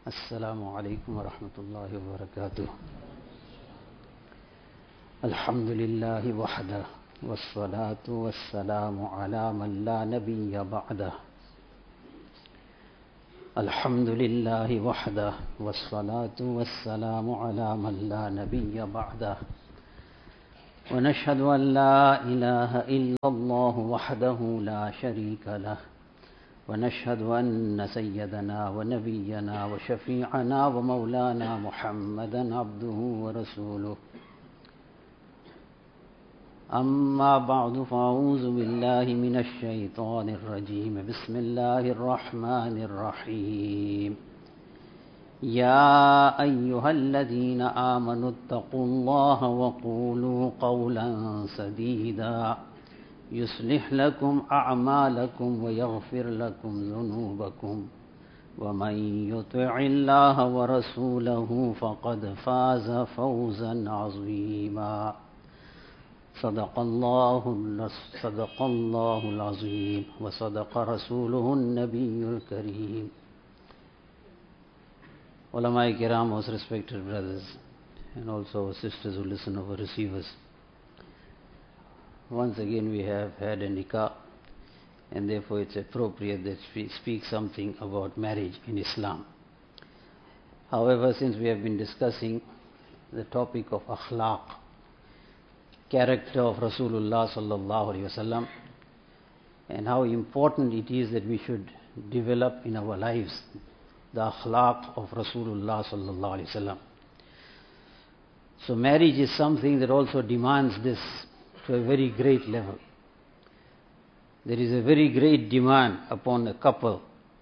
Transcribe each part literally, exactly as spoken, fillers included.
السلام عليكم ورحمة الله وبركاته. الحمد لله وحده والصلاة والسلام على من لا نبي بعده. الحمد لله وحده والصلاة والسلام على من لا نبي بعده. ونشهد أن لا إله إلا الله وحده لا شريك له. ونشهد أن سيدنا ونبينا وشفيعنا ومولانا محمدا عبده ورسوله. أما بعد فأعوذ بالله من الشيطان الرجيم. بسم الله الرحمن الرحيم. يا أيها الذين آمنوا اتقوا الله وقولوا قولا سديدا يصلح لكم أعمالكم ويغفر لكم ذنوبكم ومن يطع الله ورسوله فقد فاز فوزا عظيما. صدق الله صدق الله العظيم وصدق رسوله النبي الكريم. Ulama Kiram, most respected brothers, and also sisters who listen over receivers. Once again we have had a nikah, and therefore it's appropriate that we speak something about marriage in Islam. However, since we have been discussing the topic of akhlaq, character of Rasulullah sallallahu alaihi wasallam, and how important it is that we should develop in our lives the akhlaq of Rasulullah sallallahu alaihi wasallam. So marriage is something that also demands this to a very great level. There is a very great demand upon a couple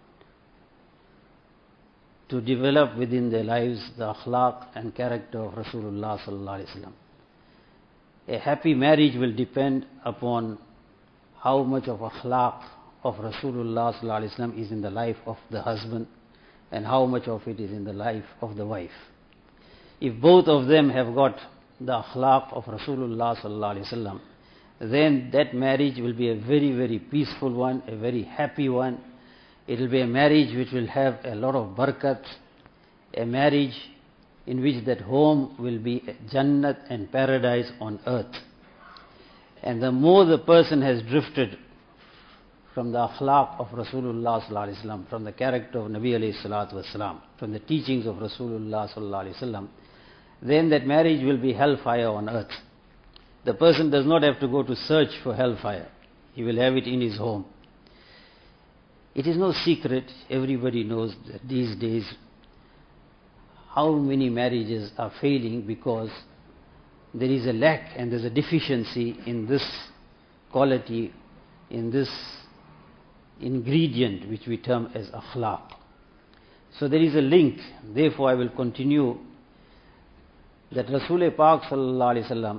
to develop within their lives the akhlaq and character of Rasulullah sallallahu alaihi wasallam. A happy marriage will depend upon how much of akhlaq of Rasulullah sallallahu alaihi wasallam is in the life of the husband and how much of it is in the life of the wife. If both of them have got the akhlaq of Rasulullah sallallahu alaihi wasallam, then that marriage will be a very, very peaceful one, a very happy one. It will be a marriage which will have a lot of barakat, a marriage in which that home will be Jannat and paradise on earth. And the more the person has drifted from the akhlaq of Rasulullah sallallahu alaihi wasallam, from the character of Nabi alayhi salatu wasalam, from the teachings of Rasulullah sallallahu alaihi wasallam, then that marriage will be hellfire on earth. The person does not have to go to search for hellfire. He will have it in his home. It is no secret, everybody knows that these days how many marriages are failing because there is a lack and there is a deficiency in this quality, in this ingredient which we term as akhlaq. So there is a link. Therefore I will continue that Rasul Pak sallallahu alaihi wasallam,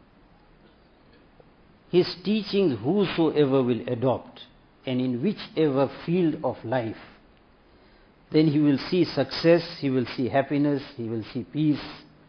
his teachings whosoever will adopt and in whichever field of life, then he will see success, he will see happiness, he will see peace.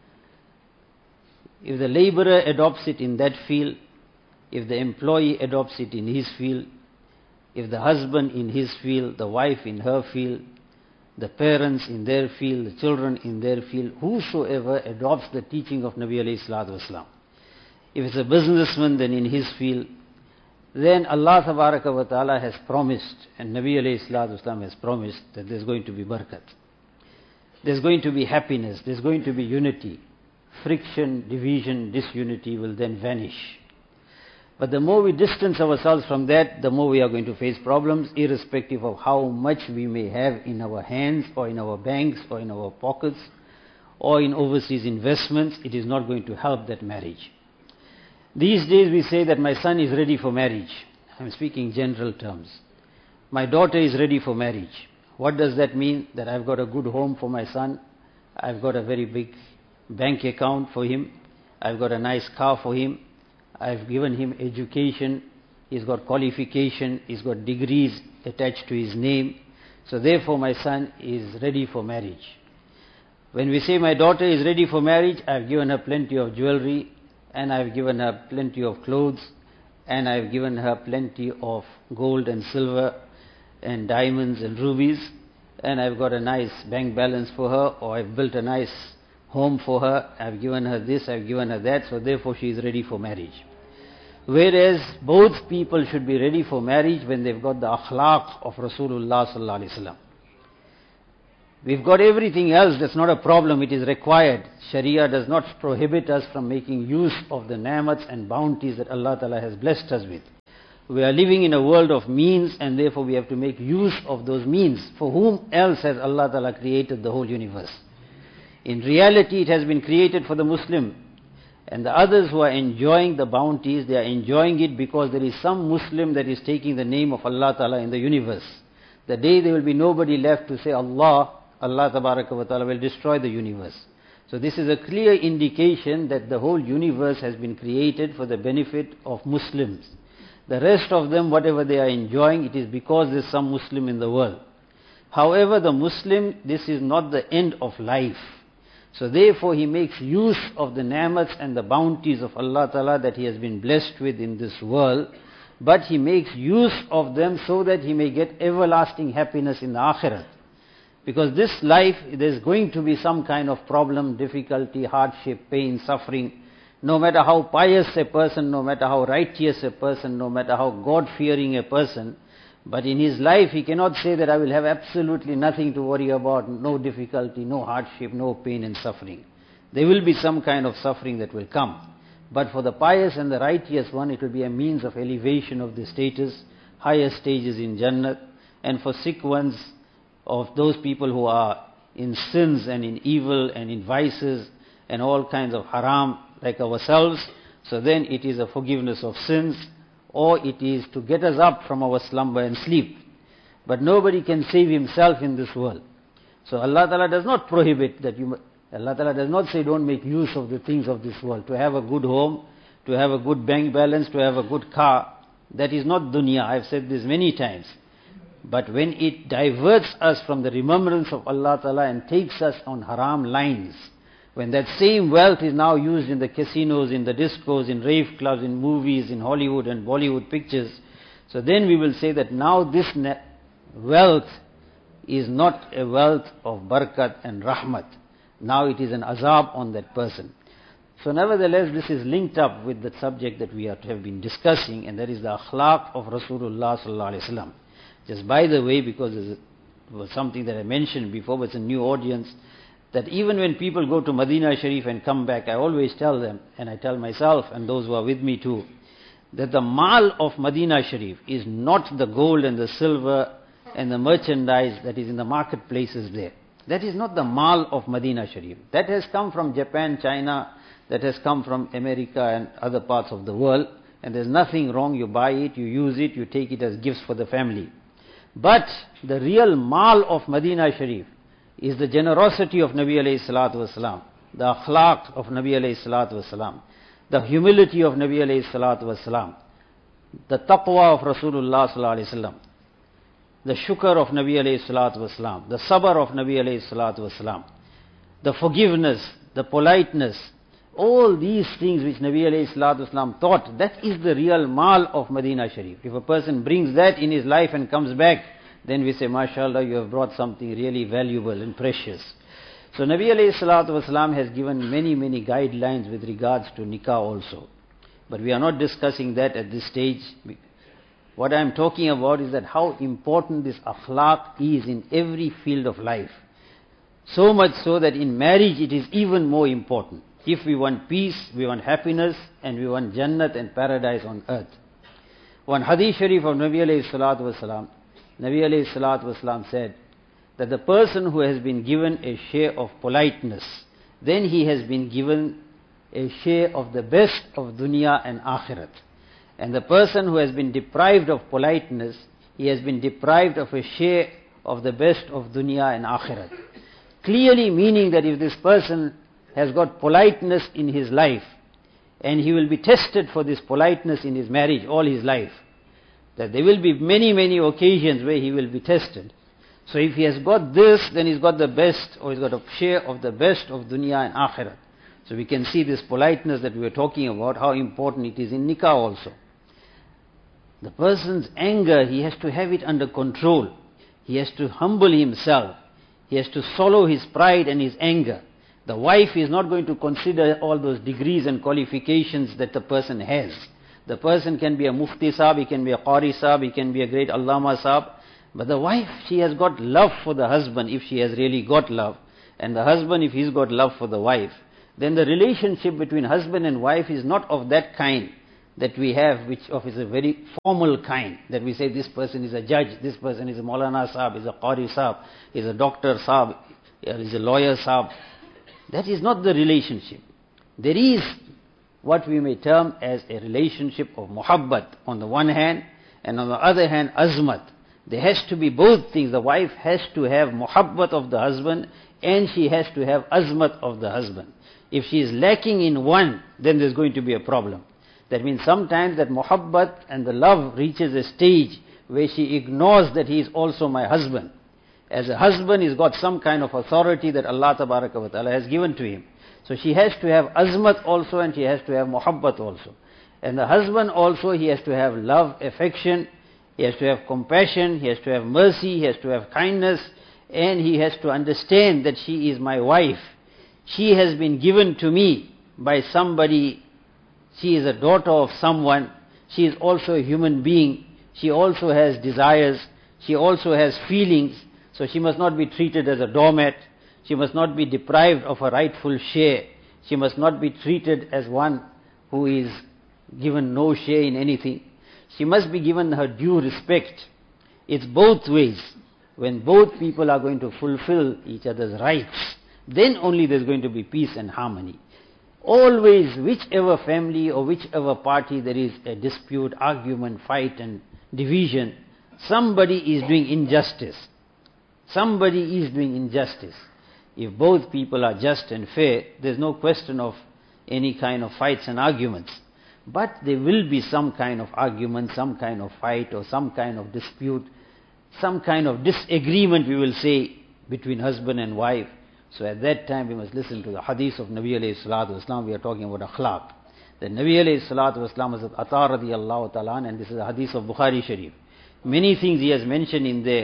If the laborer adopts it in that field, if the employee adopts it in his field, if the husband in his field, the wife in her field, the parents in their field, the children in their field, whosoever adopts the teaching of Nabi alayhi salatu wasalam. If it's a businessman, then in his field, then Allah tabaraka wa ta'ala has promised, and Nabi alayhi salatu wasalam has promised that there's going to be barakat. There's going to be happiness, there's going to be unity. Friction, division, disunity will then vanish. But the more we distance ourselves from that, the more we are going to face problems, irrespective of how much we may have in our hands or in our banks or in our pockets or in overseas investments. It is not going to help that marriage. These days we say that my son is ready for marriage. I'm speaking general terms. My daughter is ready for marriage. What does that mean? That I've got a good home for my son. I've got a very big bank account for him. I've got a nice car for him. I've given him education, he's got qualification, he's got degrees attached to his name. So therefore my son is ready for marriage. When we say my daughter is ready for marriage, I've given her plenty of jewelry, and I've given her plenty of clothes, and I've given her plenty of gold and silver and diamonds and rubies, and I've got a nice bank balance for her, or I've built a nice home for her, I've given her this, I've given her that, so therefore she is ready for marriage. Whereas both people should be ready for marriage when they've got the akhlaq of Rasulullah sallallahu alaihi wasallam. We've got everything else, that's not a problem, it is required. Sharia does not prohibit us from making use of the ni'mats and bounties that Allah Ta'ala has blessed us with. We are living in a world of means, and therefore we have to make use of those means. For whom else has Allah Ta'ala created the whole universe? In reality, it has been created for the Muslim. And the others who are enjoying the bounties, they are enjoying it because there is some Muslim that is taking the name of Allah Ta'ala in the universe. The day there will be nobody left to say Allah, Allah Tabaraka wa Ta'ala will destroy the universe. So this is a clear indication that the whole universe has been created for the benefit of Muslims. The rest of them, whatever they are enjoying, it is because there is some Muslim in the world. However, the Muslim, this is not the end of life. So therefore he makes use of the ni'mats and the bounties of Allah Ta'ala that he has been blessed with in this world, but he makes use of them so that he may get everlasting happiness in the akhirat. Because this life, there is going to be some kind of problem, difficulty, hardship, pain, suffering. No matter how pious a person, no matter how righteous a person, no matter how God-fearing a person, but in his life he cannot say that I will have absolutely nothing to worry about, no difficulty, no hardship, no pain and suffering. There will be some kind of suffering that will come. But for the pious and the righteous one, it will be a means of elevation of the status, higher stages in Jannah, and for sick ones, of those people who are in sins and in evil and in vices and all kinds of haram like ourselves, so then it is a forgiveness of sins, or it is to get us up from our slumber and sleep. But nobody can save himself in this world. So Allah Ta'ala does not prohibit that you, Allah Ta'ala does not say don't make use of the things of this world. To have a good home, to have a good bank balance, to have a good car, that is not dunya. I have said this many times. But when it diverts us from the remembrance of Allah Ta'ala and takes us on haram lines, when that same wealth is now used in the casinos, in the discos, in rave clubs, in movies, in Hollywood and Bollywood pictures, so then we will say that now this wealth is not a wealth of barakat and rahmat. Now it is an azab on that person. So nevertheless, this is linked up with the subject that we have been discussing, and that is the akhlaq of Rasulullah sallallahu alaihi wasallam. Just by the way, because it was something that I mentioned before, but it's a new audience, that even when people go to Medina Sharif and come back, I always tell them, and I tell myself and those who are with me too, that the mal of Medina Sharif is not the gold and the silver and the merchandise that is in the marketplaces there. That is not the mal of Medina Sharif. That has come from Japan, China, that has come from America and other parts of the world, and there's nothing wrong. You buy it, you use it, you take it as gifts for the family. But the real mal of Medina Sharif is the generosity of Nabi alayhi salatu wasalam, the akhlaq of Nabi alayhi salatu wasalam, the humility of Nabi alayhi salatu wasalam, the taqwa of Rasulullah sallallahu alayhi wasallam, the shukr of Nabi alayhi salatu wasalam, the sabr of Nabi alayhi salatu wasalam, the forgiveness, the politeness, all these things which Nabi alayhi salatu wasalam taught, that is the real mal of Medina Sharif. If a person brings that in his life and comes back, then we say, mashallah, you have brought something really valuable and precious. So Nabi alayhi salatu wasalam has given many, many guidelines with regards to nikah also. But we are not discussing that at this stage. What I am talking about is that how important this akhlaq is in every field of life. So much so that in marriage it is even more important. If we want peace, we want happiness, and we want Jannat and paradise on earth. One hadith sharif of Nabi alayhi salatu wasalam, Nabi alayhi salatu wasalam said that the person who has been given a share of politeness, then he has been given a share of the best of dunya and akhirat. And the person who has been deprived of politeness, he has been deprived of a share of the best of dunya and akhirat. Clearly meaning that if this person has got politeness in his life, and he will be tested for this politeness in his marriage all his life, that there will be many, many occasions where he will be tested. So if he has got this, then he's got the best, or he's got a share of the best of dunya and akhirat. So we can see this politeness that we were talking about, how important it is in nikah also. The person's anger, he has to have it under control. He has to humble himself. He has to swallow his pride and his anger. The wife is not going to consider all those degrees and qualifications that the person has. The person can be a mufti sahab, he can be a qari sahab, he can be a great allama sahab. But the wife, she has got love for the husband, if she has really got love. And the husband, if he's got love for the wife, then the relationship between husband and wife is not of that kind that we have, which of is a very formal kind, that we say this person is a judge, this person is a Maulana Sahab, is a Qari Sahab, is a doctor Sahab, is a lawyer Sahab. That is not the relationship. There is what we may term as a relationship of muhabbat on the one hand, and on the other hand azmat. There has to be both things. The wife has to have muhabbat of the husband, and she has to have azmat of the husband. If she is lacking in one, then there's going to be a problem. That means sometimes that muhabbat and the love reaches a stage where she ignores that he is also my husband. As a husband, he's got some kind of authority that Allah Tabaraka wa Ta'ala has given to him. So she has to have azmat also, and she has to have muhabbat also. And the husband also, he has to have love, affection, he has to have compassion, he has to have mercy, he has to have kindness, and he has to understand that she is my wife. She has been given to me by somebody. She is a daughter of someone. She is also a human being. She also has desires. She also has feelings. So she must not be treated as a doormat. She must not be deprived of a rightful share. She must not be treated as one who is given no share in anything. She must be given her due respect. It's both ways. When both people are going to fulfill each other's rights, then only there's going to be peace and harmony. Always, whichever family or whichever party there is a dispute, argument, fight and division, somebody is doing injustice. Somebody is doing injustice. If both people are just and fair, there's no question of any kind of fights and arguments. But there will be some kind of argument, some kind of fight or some kind of dispute, some kind of disagreement, we will say, between husband and wife. So at that time we must listen to the hadith of Nabi alayhi salatu wasalam. We are talking about akhlaq. The Nabi alayhi salatu wasalam is Ata radiyallahu ta'ala, and this is a hadith of Bukhari Sharif. Many things he has mentioned in there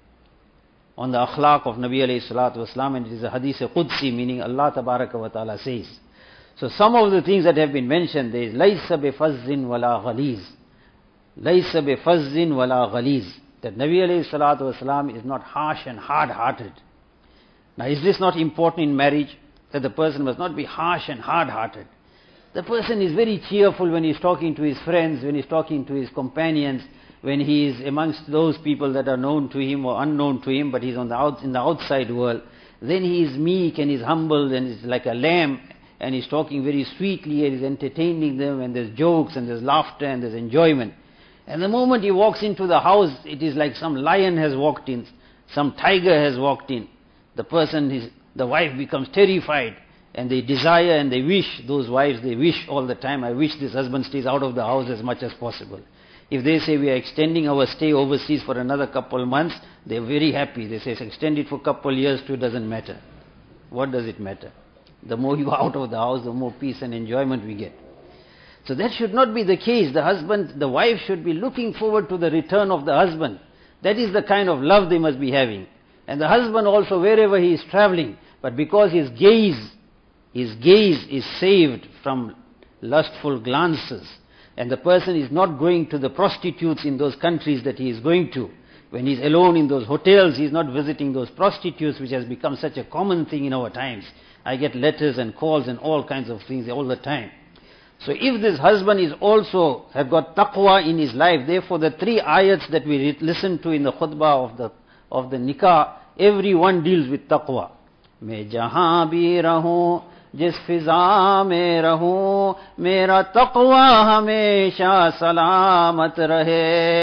on the akhlaq of Nabi alayhi salatu wasalam, and it is a hadith Qudsi, meaning Allah tabaraka wa ta'ala says. So some of the things that have been mentioned, there is Laysa bifazzin wala ghaliz. Laysa bifazzin wala ghaliz. That Nabi alayhi salatu wasalam is not harsh and hard-hearted. Now, is this not important in marriage? That the person must not be harsh and hard-hearted. The person is very cheerful when he is talking to his friends, when he is talking to his companions, when he is amongst those people that are known to him or unknown to him, but he is on the out, in the outside world. Then he is meek and he is humble and is like a lamb, and he is talking very sweetly and is entertaining them, and there's jokes and there's laughter and there's enjoyment. And the moment he walks into the house, it is like some lion has walked in, some tiger has walked in. The person, is, the wife becomes terrified, and they desire and they wish, those wives, they wish all the time, I wish this husband stays out of the house as much as possible. If they say we are extending our stay overseas for another couple months, they are very happy. They say extend it for a couple years too, doesn't matter. What does it matter? The more you are out of the house, the more peace and enjoyment we get. So that should not be the case. The husband, the wife should be looking forward to the return of the husband. That is the kind of love they must be having. And the husband also, wherever he is traveling, but because his gaze, his gaze is saved from lustful glances, and the person is not going to the prostitutes in those countries that he is going to. When he is alone in those hotels, he is not visiting those prostitutes, which has become such a common thing in our times. I get letters and calls and all kinds of things all the time. So if this husband is also, have got taqwa in his life, therefore the three ayats that we re- listen to in the khutbah of the of the nikah, every one deals with taqwa. Main jahan bhi rahun, jis fiza mein rahun, mera taqwa hamesha salamat rahe.